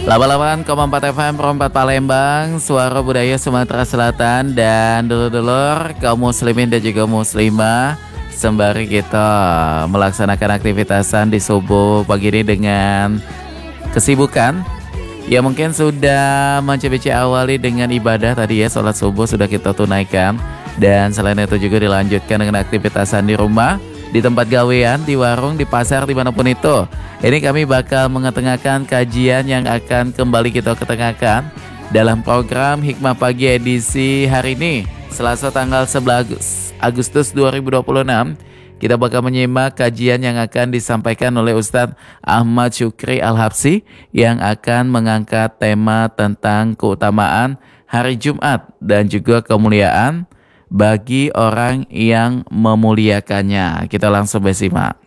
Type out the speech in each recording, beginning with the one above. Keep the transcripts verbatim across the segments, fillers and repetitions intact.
delapan puluh delapan koma empat F M Perempat Palembang, suara budaya Sumatera Selatan. Dan dulur-dulur kaum muslimin dan juga muslimah, sembari kita melaksanakan aktivitasan di subuh pagi ini dengan kesibukan, ya mungkin sudah mencicipi awali dengan ibadah tadi ya, sholat subuh sudah kita tunaikan. Dan selain itu juga dilanjutkan dengan aktivitasan di rumah, di tempat gawean, di warung, di pasar, dimanapun itu. Ini kami bakal mengetengahkan kajian yang akan kembali kita ketengahkan dalam program Hikmah Pagi edisi hari ini, Selasa tanggal sebelas Agustus dua ribu dua puluh enam. Kita bakal menyimak kajian yang akan disampaikan oleh Ustadz Ahmad Syukri Al-Habsyi yang akan mengangkat tema tentang keutamaan hari Jumat dan juga kemuliaan bagi orang yang memuliakannya. Kita langsung bersimak.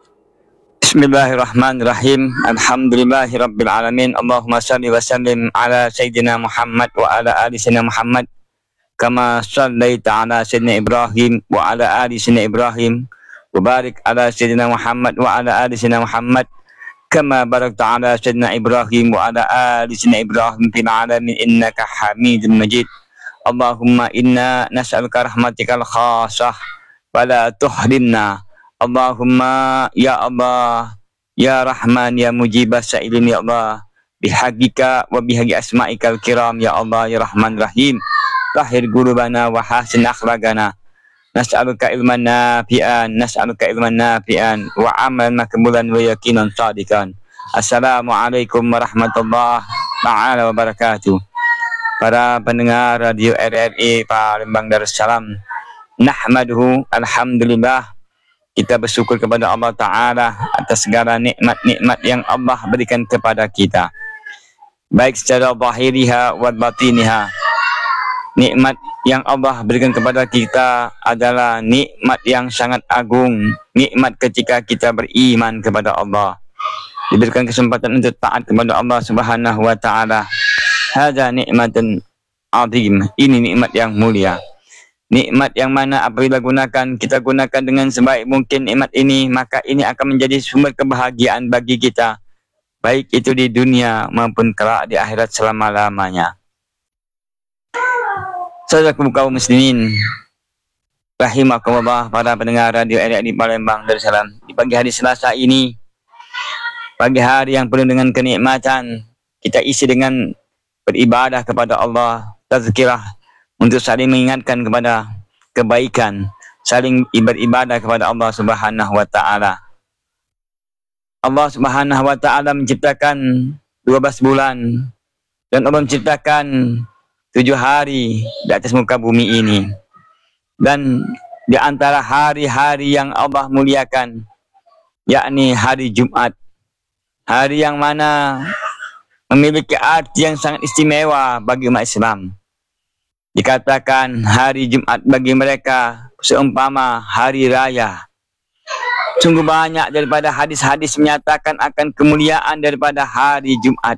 Bismillahirrahmanirrahim. Alhamdulillahirabbil alamin. Allahumma shalli wa sallim ala sayyidina Muhammad wa ala ali sayyidina Muhammad kama shallaita ala sayyidina Ibrahim wa ala ali sayyidina Ibrahim wa barik ala sayyidina Muhammad wa ala ali sayyidina Muhammad kama barakta ala sayyidina Ibrahim wa ala ali sayyidina Ibrahim fil alamin innaka Hamidum Majid. Allahumma inna nas'aluka rahmatikal khasah wa la tuhrimna. Allahumma ya Allah ya Rahman ya Mujibas sa'ilin ya Allah, bihaqika wa bihaqi asma'ikal kiram ya Allah ya Rahman Rahim. Tahhir qulubana wa hasin akhlaqana. Nas'aluka ilman nafi'an, nas'aluka ilman nafi'an wa amalan makbulan wa yaqinan shadiqan. Assalamualaikum warahmatullahi ta'ala wabarakatuh. Para pendengar radio R R I Palembang Darussalam, nahmaduhu, alhamdulillah, kita bersyukur kepada Allah Ta'ala atas segala nikmat-nikmat yang Allah berikan kepada kita, baik secara zahiriha wa batiniha. Nikmat yang Allah berikan kepada kita adalah nikmat yang sangat agung, nikmat ketika kita beriman kepada Allah, diberikan kesempatan untuk taat kepada Allah Subhanahu wa Ta'ala. Hadza nikmatun azim, ini nikmat yang mulia. Nikmat yang mana apabila gunakan, kita gunakan dengan sebaik mungkin nikmat ini, maka ini akan menjadi sumber kebahagiaan bagi kita, baik itu di dunia maupun kelak di akhirat selama-lamanya. Saudaraku kaum muslimin rahimakumullah, para pendengar radio R R I Palembang Darussalam, di pagi hari Selasa ini, pagi hari yang penuh dengan kenikmatan, kita isi dengan beribadah kepada Allah, tazkirah untuk saling mengingatkan kepada kebaikan, saling beribadah kepada Allah Subhanahu wa Ta'ala. Allah Subhanahu wa Ta'ala menciptakan dua belas bulan dan Allah menciptakan tujuh hari di atas muka bumi ini. Dan di antara hari-hari yang Allah muliakan, yakni hari Jumat, hari yang mana memiliki arti yang sangat istimewa bagi umat Islam. Dikatakan hari Jumat bagi mereka seumpama hari raya. Sungguh banyak daripada hadis-hadis menyatakan akan kemuliaan daripada hari Jumat.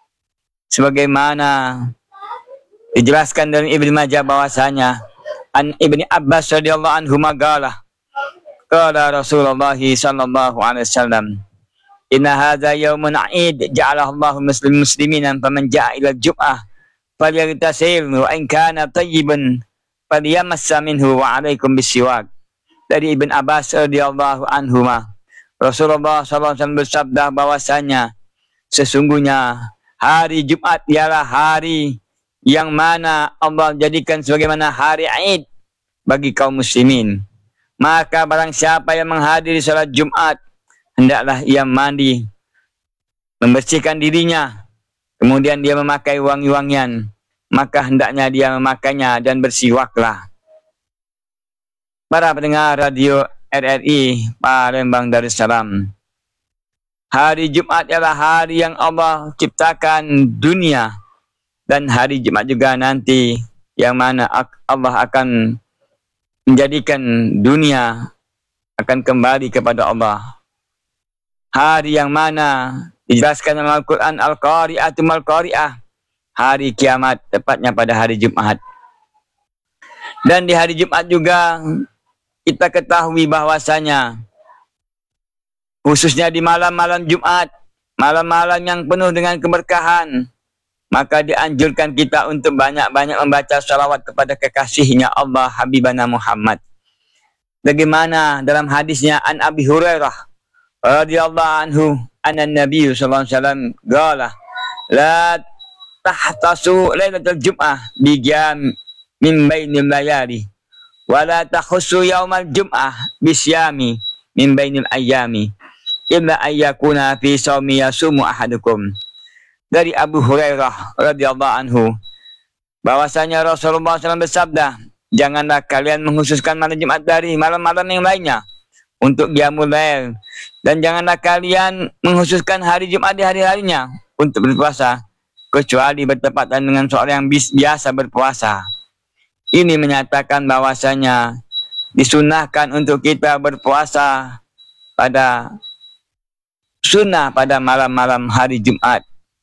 Sebagaimana dijelaskan dalam Ibnu Majah bahwasanya an Ibni Abbas radhiyallahu anhu qala qala Rasulullah sallallahu alaihi wasallam, inna hadza yaumun 'id ja'alahu Allahu muslim muslimin faman ja'a ila jum'ah falyagtasil wa in kana tayyiban falyamassa minhu wa 'alaikum bisiwak. Dari Ibn Abbas radhiyallahu anhuma, Rasulullah sallallahu alaihi wasallam bersabda bahwasanya sesungguhnya hari Jumat ialah hari yang mana Allah jadikan sebagaimana hari Id bagi kaum muslimin. Maka barang siapa yang menghadiri salat Jumat, hendaklah ia mandi, membersihkan dirinya, kemudian dia memakai wangi-wangian, maka hendaknya dia memakainya dan bersiwaklah. Para pendengar radio R R I Palembang Darussalam, hari Jumat adalah hari yang Allah ciptakan dunia, dan hari Jumat juga nanti yang mana Allah akan menjadikan dunia akan kembali kepada Allah. Hari yang mana dijelaskan dalam Al-Quran, Al-Qari'atu mal-Qari'ah, hari kiamat, tepatnya pada hari Jumat. Dan di hari Jumat juga kita ketahui bahwasanya khususnya di malam-malam Jumat malam-malam yang penuh dengan keberkahan, maka dianjurkan kita untuk banyak-banyak membaca salawat kepada kekasihnya Allah Habibana Muhammad. Bagaimana dalam hadisnya an Abi Hurairah radhiyallahu anhu anna Nabi sallallahu alaihi wasallam qala la tahtasu lailatul jum'ah bi qiyam min bainil layali wa la takhussu yaumal jum'ah bi syami min bainil ayami illa ayyakuna fi shaumi yasumu ahadukum. Dari Abu Hurairah radhiyallahu anhu bahwasanya Rasulullah shallallahu alaihi wasallam bersabda, janganlah kalian mengkhususkan malam Jumat dari malam-malam yang lainnya untuk qiyamul lail, dan janganlah kalian mengkhususkan hari Jumat di hari-harinya untuk berpuasa, kecuali bertepatan dengan seorang yang biasa berpuasa. Ini menyatakan bahwasanya disunahkan untuk kita berpuasa pada sunnah pada malam-malam hari Jumat.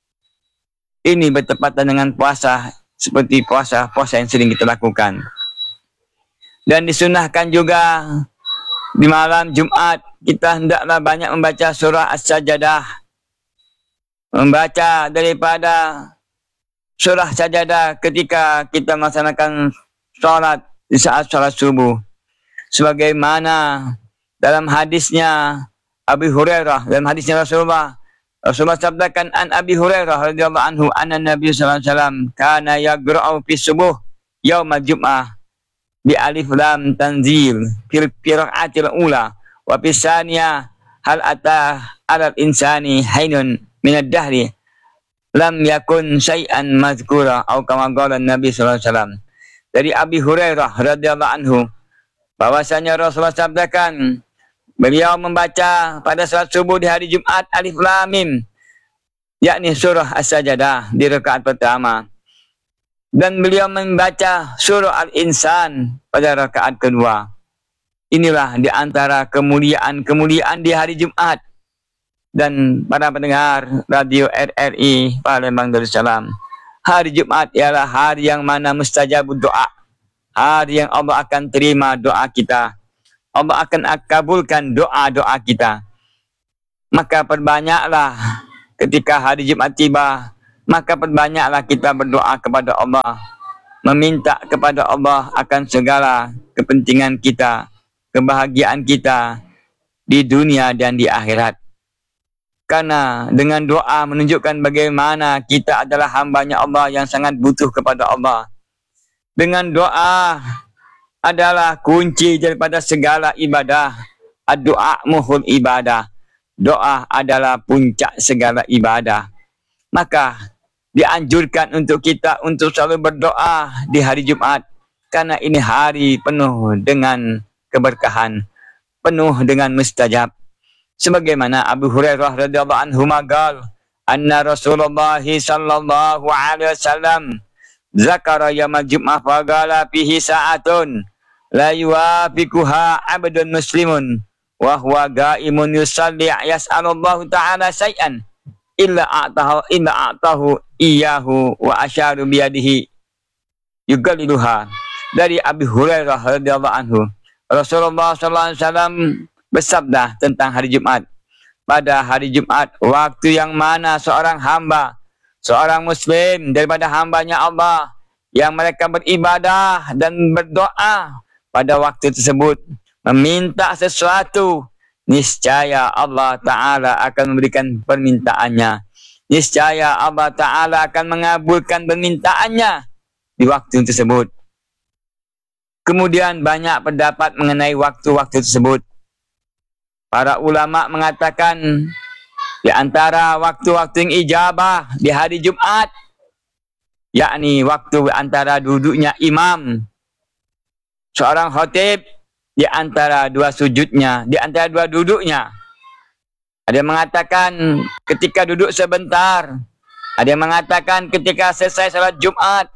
Ini bertepatan dengan puasa seperti puasa-puasa yang sering kita lakukan. Dan disunahkan juga di malam Jumat kita hendaklah banyak membaca surah As-Sajadah. Membaca daripada surah Sajadah ketika kita melaksanakan sholat di saat sholat subuh. Sebagaimana dalam hadisnya Abi Hurairah, dalam hadisnya Rasulullah, Rasulullah sabdakan an Abi Hurairah radhiyallahu anhu anna Nabi sallallahu alaihi wasallam kana yaqra'u fi subuh yaumal jum'ah bi alif lam tanzil fil qira'atil ula wa fi tsaniyah hal ata 'alal insani hainun min ad-dahri lam yakun syai'an mazkura atau kama qala Nabi sallallahu alaihi wasallam. Dari Abi Hurairah radhiyallahu anhu bahwasanya Rasulullah sabdakan, beliau membaca pada salat subuh di hari Jumat Alif Lam Mim, yakni surah As-Sajadah di rakaat pertama. Dan beliau membaca surah Al-Insan pada rakaat kedua. Inilah di antara kemuliaan-kemuliaan di hari Jumat. Dan para pendengar Radio R R I Palembang Darussalam, hari Jumat ialah hari yang mana mustajabud doa. Hari yang Allah akan terima doa kita. Allah akan kabulkan doa-doa kita. Maka perbanyaklah ketika hari Jumat tiba, maka perbanyaklah kita berdoa kepada Allah, meminta kepada Allah akan segala kepentingan kita, kebahagiaan kita di dunia dan di akhirat. Karena dengan doa menunjukkan bagaimana kita adalah hambanya Allah yang sangat butuh kepada Allah. Dengan doa adalah kunci daripada segala ibadah. Doa muhul ibadah. Doa adalah puncak segala ibadah. Maka dianjurkan untuk kita untuk selalu berdoa di hari Jumat. Karena ini hari penuh dengan keberkahan, penuh dengan mustajab. Sebagaimana Abu Hurairah radhiyallahu anhu maqal, anna Rasulullah sallallahu alaihi wasallam zakara yaumul jum'ah faqala fihi sa'atun la yuwafiquha 'abdun muslimun wa huwa qa'imun yusalli yas'alullahu ta'ala syai'an illa a'tahu illa a'tahu iyyahu wa asyara bi yadihi yuqalliluha. Dari Abi Hurairah radhiyallahu anhu, Rasulullah sallallahu alaihi wasallam bersabda tentang hari Jumat. Pada hari Jumat, waktu yang mana seorang hamba, seorang muslim daripada hambanya Allah yang mereka beribadah dan berdoa pada waktu tersebut, meminta sesuatu, niscaya Allah Ta'ala akan memberikan permintaannya. Niscaya Allah Ta'ala akan mengabulkan permintaannya di waktu tersebut. Kemudian banyak pendapat mengenai waktu-waktu tersebut. Para ulama mengatakan di antara waktu-waktu yang ijabah di hari Jumat, yakni waktu antara duduknya imam, seorang khatib, di antara dua sujudnya, di antara dua duduknya. Ada yang mengatakan ketika duduk sebentar, ada yang mengatakan ketika selesai salat Jumat,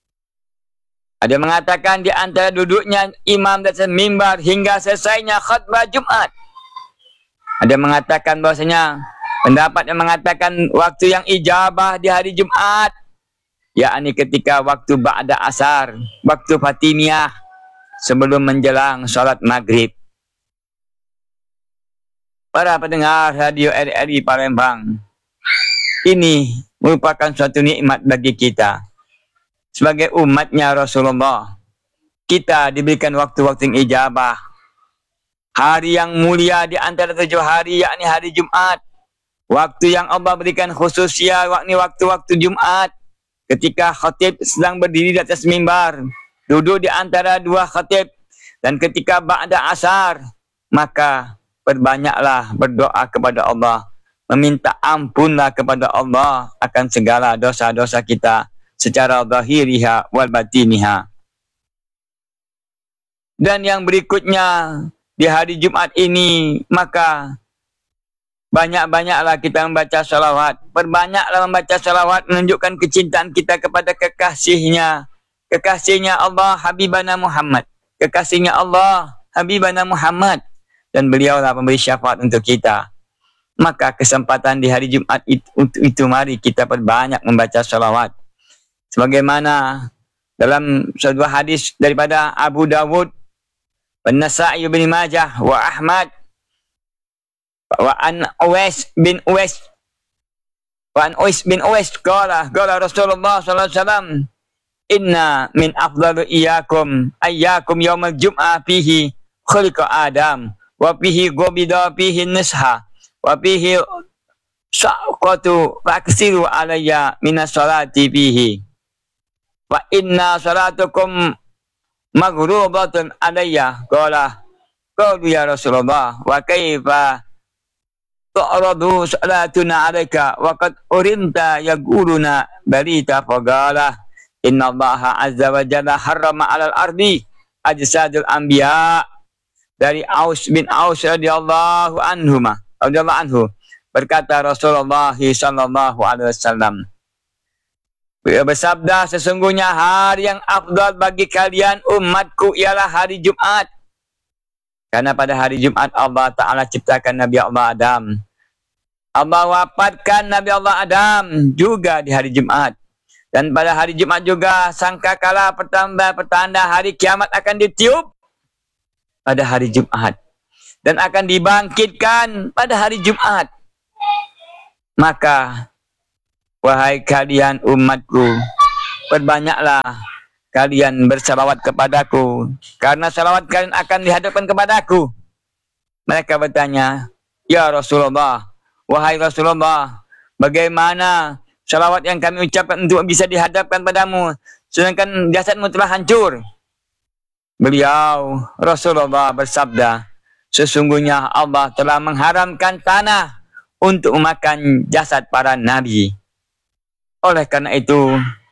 ada yang mengatakan di antara duduknya imam dan mimbar hingga selesainya khutbah Jumat. Ada yang mengatakan bahwasanya pendapat yang mengatakan waktu yang ijabah di hari Jumat, yakni ketika waktu ba'da asar, waktu Fatimiyah, sebelum menjelang sholat maghrib. Para pendengar Radio R R I Palembang, ini merupakan suatu nikmat bagi kita. Sebagai umatnya Rasulullah, kita diberikan waktu-waktu yang ijabah. Hari yang mulia di antara tujuh hari, yakni hari Jumat. Waktu yang Allah berikan khususnya, yakni waktu-waktu Jumat. Ketika khatib sedang berdiri di atas mimbar, duduk di antara dua khatib. Dan ketika ba'da asar, maka perbanyaklah berdoa kepada Allah. Meminta ampunlah kepada Allah akan segala dosa-dosa kita secara zahiriha wal batiniha. Dan yang berikutnya, di hari Jumat ini, maka banyak-banyaklah kita membaca salawat. Perbanyaklah membaca salawat menunjukkan kecintaan kita kepada kekasihnya. Kekasihnya Allah, Habibana Muhammad. Kekasihnya Allah, Habibana Muhammad. Dan beliaulah pemberi syafaat untuk kita. Maka kesempatan di hari Jumat itu, untuk itu mari kita perbanyak membaca salawat. Sebagaimana dalam sebuah hadis daripada Abu Dawud, An-Nasa'i bin Majah wa Ahmad wa an Uwais bin Uwais wa an Uwais bin Uwais qala qala Rasulullah sallallahu alaihi wasallam, inna min afdalu iyyakum ayyakum yaumul jum'ah fihi khuliqa Adam wa fihi gobida fihi nisha wa fihi saqatu faksiru alayya minas salati fihi wa inna salatukum maghrubatun alayya. Qala qalu ya Rasulullah wa kaifa tu'radu salatuna alayka wa qad urinta yaquluna balita. Faqala inna Allaha azza wa jalla harrama 'alal ardi ajsadul anbiya. Dari Aus bin Aus radhiyallahu anhu radhiyallahu anhu berkata Rasulullah sallallahu alaihi wasallam, beliau bersabda, sesungguhnya hari yang afdal bagi kalian umatku ialah hari Jumat. Karena pada hari Jumat Allah Ta'ala ciptakan Nabi Allah Adam. Allah wafatkan Nabi Allah Adam juga di hari Jumat. Dan pada hari Jumat juga sangkakala pertanda pertanda hari kiamat akan ditiup pada hari Jumat. Dan akan dibangkitkan pada hari Jumat. Maka wahai kalian umatku, perbanyaklah kalian bersalawat kepadaku, karena salawat kalian akan dihadapkan kepadaku. Mereka bertanya, ya Rasulullah, wahai Rasulullah, bagaimana salawat yang kami ucapkan untuk bisa dihadapkan padamu, sedangkan jasadmu telah hancur? Beliau, Rasulullah bersabda, sesungguhnya Allah telah mengharamkan tanah untuk memakan jasad para nabi. Oleh karena itu,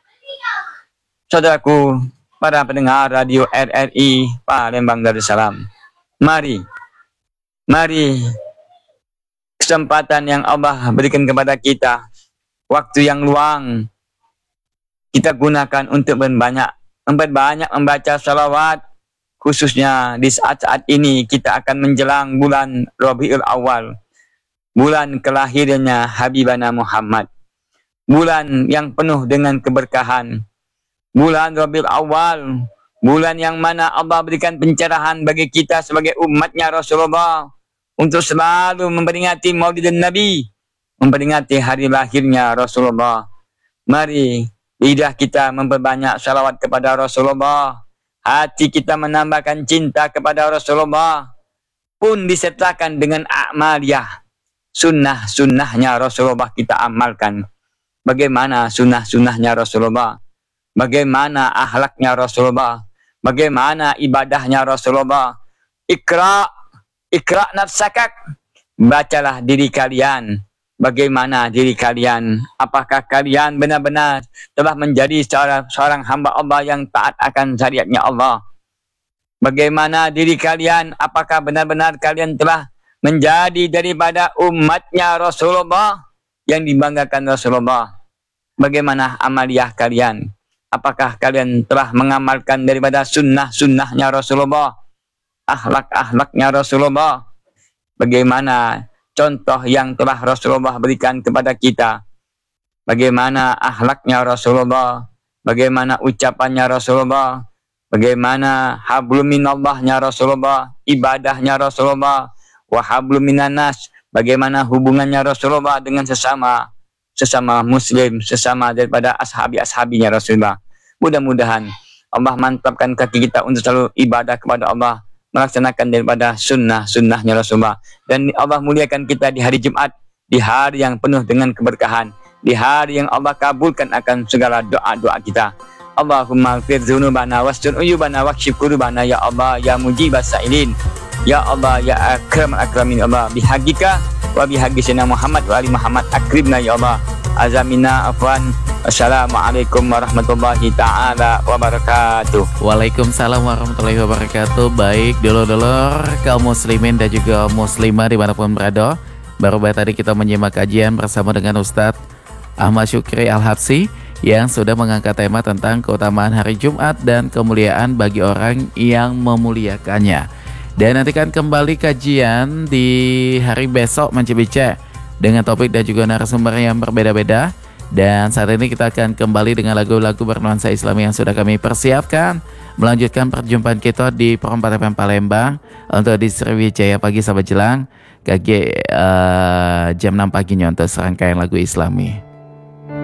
saudaraku, para pendengar radio R R I Palembang Darussalam, mari, mari kesempatan yang Allah berikan kepada kita, waktu yang luang, kita gunakan untuk berbanyak, memperbanyak membaca salawat, khususnya di saat-saat ini kita akan menjelang bulan Rabiul Awal, bulan kelahirannya Habibana Muhammad. Bulan yang penuh dengan keberkahan. Bulan Rabiul Awal. Bulan yang mana Allah berikan pencerahan bagi kita sebagai umatnya Rasulullah. Untuk selalu memperingati Maulidun Nabi. Memperingati hari lahirnya Rasulullah. Mari lidah kita memperbanyak salawat kepada Rasulullah. Hati kita menambahkan cinta kepada Rasulullah. Pun disertakan dengan a'maliyah. Sunnah-sunnahnya Rasulullah kita amalkan. Bagaimana sunnah-sunnahnya Rasulullah, bagaimana akhlaknya Rasulullah, bagaimana ibadahnya Rasulullah. Ikra, ikra nafsakak, bacalah diri kalian. Bagaimana diri kalian? Apakah kalian benar-benar telah menjadi seorang, seorang hamba Allah yang taat akan syariatnya Allah? Bagaimana diri kalian? Apakah benar-benar kalian telah menjadi daripada umatnya Rasulullah yang dibanggakan Rasulullah? Bagaimana amaliyah kalian? Apakah kalian telah mengamalkan daripada sunnah-sunnahnya Rasulullah? Akhlak-akhlaknya Rasulullah? Bagaimana contoh yang telah Rasulullah berikan kepada kita? Bagaimana akhlaknya Rasulullah? Bagaimana ucapannya Rasulullah? Bagaimana hablum minallahnya Rasulullah? Ibadahnya Rasulullah? Wa hablum minannas? Bagaimana hubungannya Rasulullah dengan sesama? sesama muslim, sesama daripada ashabi-ashabinya Rasulullah. Mudah-mudahan Allah mantapkan kaki kita untuk selalu ibadah kepada Allah, melaksanakan daripada sunnah-sunnahnya Rasulullah. Dan Allah muliakan kita di hari Jumat, di hari yang penuh dengan keberkahan, di hari yang Allah kabulkan akan segala doa-doa kita. Allahumma ighfir dzunubana wastur uyubana wakshif kurubana ya Allah ya mujibas sa'ilin. Ya Allah ya akramal akramin Allah bihaqika wa bihaqi sayyidina Muhammad wa ali Muhammad akribna ya Allah. Azamina afwan. Assalamualaikum warahmatullahi taala wabarakatuh. Waalaikumsalam warahmatullahi wabarakatuh. Baik dulur-dulur kaum muslimin dan juga muslimah dimanapun berada, baru baru tadi kita menyimak kajian bersama dengan Ustadz Ahmad Syukri Al-Habsyi yang sudah mengangkat tema tentang keutamaan hari Jumat dan kemuliaan bagi orang yang memuliakannya. Dan nantikan kembali kajian di hari besok Mencibice dengan topik dan juga narasumber yang berbeda-beda. Dan saat ini kita akan kembali dengan lagu-lagu bernuansa Islami yang sudah kami persiapkan, melanjutkan perjumpaan kita di Perempat F M Palembang untuk di Sriwijaya pagi sampai jelang K G uh, jam enam paginya untuk serangkaian lagu Islami.